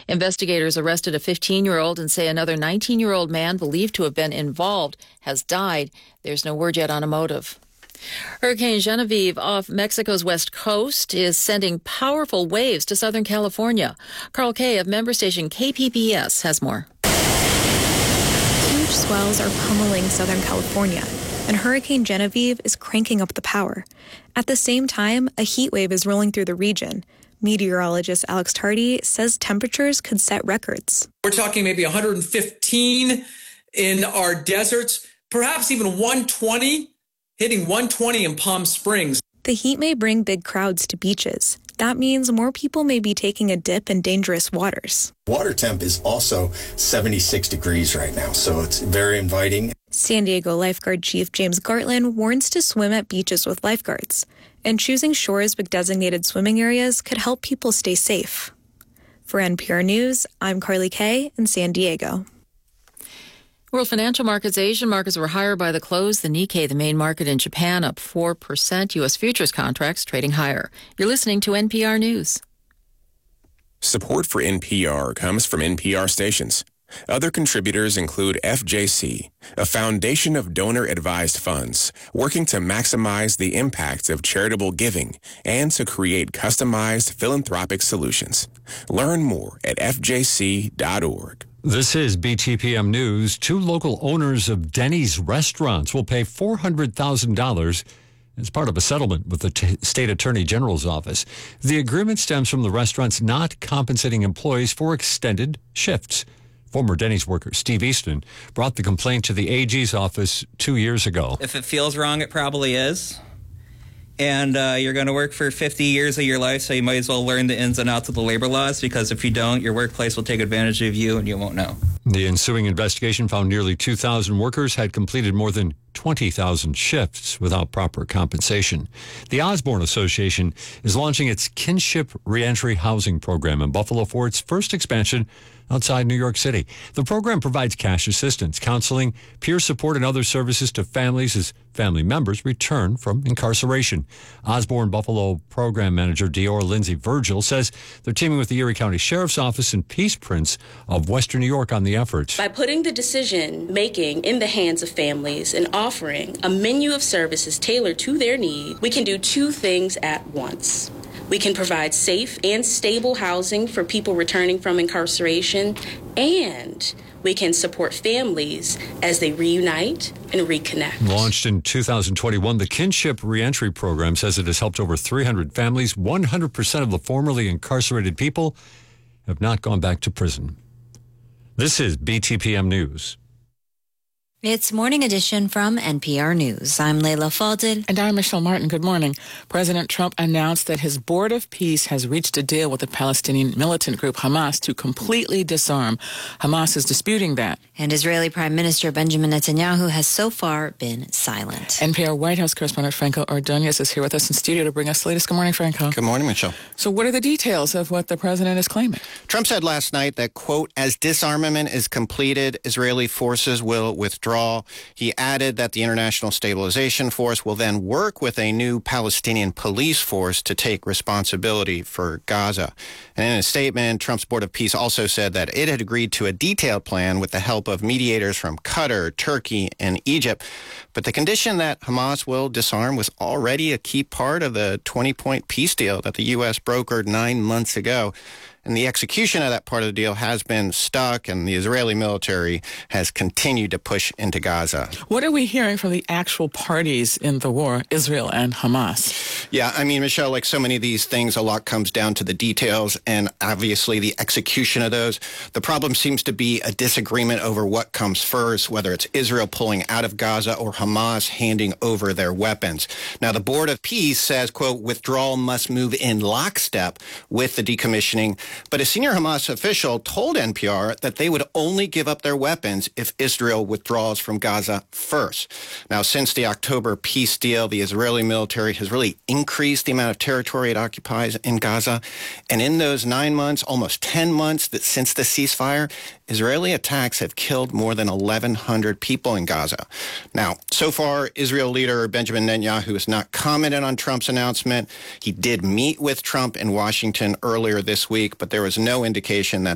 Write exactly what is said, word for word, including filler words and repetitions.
Investigators arrested a fifteen-year-old and say another nineteen-year-old man believed to have been involved has died. There's no word yet on a motive. Hurricane Genevieve off Mexico's west coast is sending powerful waves to Southern California. Carl Kay of member station K P B S has more. Huge swells are pummeling Southern California, and Hurricane Genevieve is cranking up the power. At the same time, a heat wave is rolling through the region. Meteorologist Alex Tardy says temperatures could set records. We're talking maybe one hundred fifteen in our deserts, perhaps even one hundred twenty, hitting one hundred twenty in Palm Springs. The heat may bring big crowds to beaches. That means more people may be taking a dip in dangerous waters. Water temp is also seventy-six degrees right now, so it's very inviting. San Diego Lifeguard Chief James Gartland warns to swim at beaches with lifeguards, and choosing shores with designated swimming areas could help people stay safe. For N P R News, I'm Carly Kay in San Diego. World financial markets, Asian markets were higher by the close. The Nikkei, the main market in Japan, up four percent. U S futures contracts trading higher. You're listening to N P R News. Support for N P R comes from N P R stations. Other contributors include F J C, a foundation of donor-advised funds working to maximize the impact of charitable giving and to create customized philanthropic solutions. Learn more at F J C dot org. This is B T P M News. Two local owners of Denny's restaurants will pay four hundred thousand dollars as part of a settlement with the t- state attorney general's office. The agreement stems from the restaurants not compensating employees for extended shifts. Former Denny's worker Steve Easton brought the complaint to the A G's office two years ago. If it feels wrong, it probably is. And uh, you're going to work for fifty years of your life, so you might as well learn the ins and outs of the labor laws, because if you don't, your workplace will take advantage of you and you won't know. The ensuing investigation found nearly two thousand workers had completed more than twenty thousand shifts without proper compensation. The Osborne Association is launching its Kinship Reentry Housing Program in Buffalo for its first expansion outside New York City. The program provides cash assistance, counseling, peer support, and other services to families as family members return from incarceration. Osborne Buffalo Program Manager Dior Lindsay Virgil says they're teaming with the Erie County Sheriff's Office and Peace Prince of Western New York on the effort. By putting the decision-making in the hands of families and offering a menu of services tailored to their need, we can do two things at once. We can provide safe and stable housing for people returning from incarceration, and we can support families as they reunite and reconnect. Launched in two thousand twenty-one, the Kinship Reentry Program says it has helped over three hundred families. one hundred percent of the formerly incarcerated people have not gone back to prison. This is B T P M News. It's Morning Edition from N P R News. I'm Layla Falded. And I'm Michelle Martin. Good morning. President Trump announced that his Board of Peace has reached a deal with the Palestinian militant group Hamas to completely disarm. Hamas is disputing that. And Israeli Prime Minister Benjamin Netanyahu has so far been silent. N P R White House correspondent Franco Ordonez is here with us in studio to bring us the latest. Good morning, Franco. Good morning, Michelle. So what are the details of what the president is claiming? Trump said last night that, quote, as disarmament is completed, Israeli forces will withdraw. He added that the International Stabilization Force will then work with a new Palestinian police force to take responsibility for Gaza. And in a statement, Trump's Board of Peace also said that it had agreed to a detailed plan with the help of mediators from Qatar, Turkey, and Egypt. But the condition that Hamas will disarm was already a key part of the twenty-point peace deal that the U S brokered nine months ago. And the execution of that part of the deal has been stuck, and the Israeli military has continued to push into Gaza. What are we hearing from the actual parties in the war, Israel and Hamas? Yeah, I mean, Michelle, like so many of these things, a lot comes down to the details and obviously the execution of those. The problem seems to be a disagreement over what comes first, whether it's Israel pulling out of Gaza or Hamas handing over their weapons. Now, the Board of Peace says, quote, withdrawal must move in lockstep with the decommissioning. But a senior Hamas official told N P R that they would only give up their weapons if Israel withdraws from Gaza first. Now, since the October peace deal, the Israeli military has really increased the amount of territory it occupies in Gaza. And in those nine months, almost ten months that since the ceasefire, Israeli attacks have killed more than eleven hundred people in Gaza. Now, so far, Israel leader Benjamin Netanyahu has not commented on Trump's announcement. He did meet with Trump in Washington earlier this week, but there was no indication that